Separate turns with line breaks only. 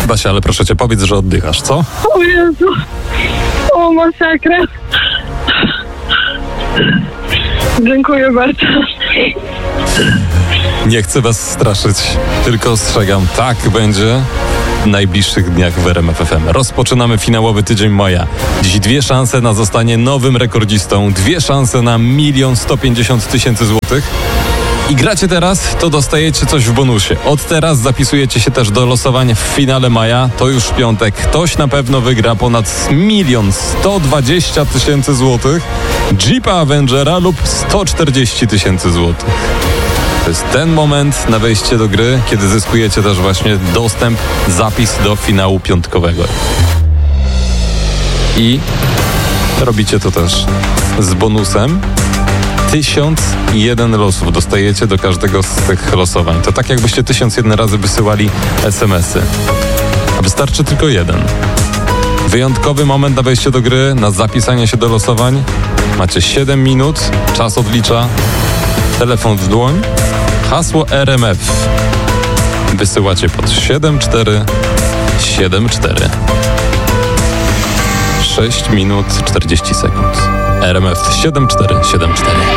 Basia, ale proszę cię, powiedz, że oddychasz, co?
O Jezu, o masakra. Dziękuję bardzo.
Nie chcę was straszyć, tylko ostrzegam, tak będzie w najbliższych dniach w RMF FM. Rozpoczynamy finałowy tydzień maja. Dziś 2 szanse na zostanie nowym rekordzistą, 2 szanse na 1 150 000 złotych. I gracie teraz, to dostajecie coś w bonusie. Od teraz zapisujecie się też do losowań w finale maja. To już w piątek. Ktoś na pewno wygra ponad 1 120 000 złotych, Jeepa Avengera lub 140 000 złotych. To jest ten moment na wejście do gry, kiedy zyskujecie też właśnie dostęp, zapis do finału piątkowego. I robicie to też z bonusem. 1001 losów dostajecie do każdego z tych losowań. To tak jakbyście 1001 razy wysyłali SMS-y. A wystarczy tylko jeden. Wyjątkowy moment na wejście do gry, na zapisanie się do losowań. Macie 7 minut, czas odlicza, telefon w dłoń, hasło RMF. Wysyłacie pod 7474. 6 minut 40 sekund. RMF 7474.